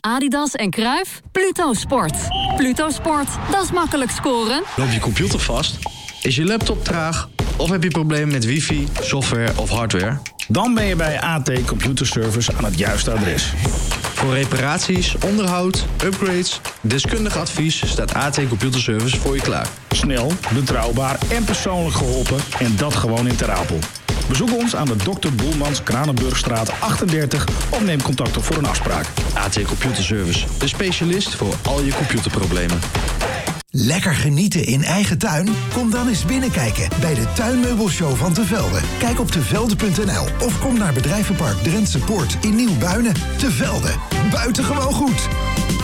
Adidas en Cruijff? Pluto Sport. Pluto Sport, dat is makkelijk scoren. Loop je computer vast? Is je laptop traag? Of heb je problemen met wifi, software of hardware? Dan ben je bij AT Computer Service aan het juiste adres. Voor reparaties, onderhoud, upgrades, deskundig advies staat AT Computer Service voor je klaar. Snel, betrouwbaar en persoonlijk geholpen. En dat gewoon in Ter Apel. Bezoek ons aan de Dr. Boelmans Kranenburgstraat 38 of neem contact op voor een afspraak. AT Computer Service, de specialist voor al je computerproblemen. Lekker genieten in eigen tuin? Kom dan eens binnenkijken bij de Tuinmeubelshow van Te Velde. Kijk op tevelde.nl of kom naar bedrijvenpark Drentse Poort in Nieuw-Buinen. Te Velde, buitengewoon goed.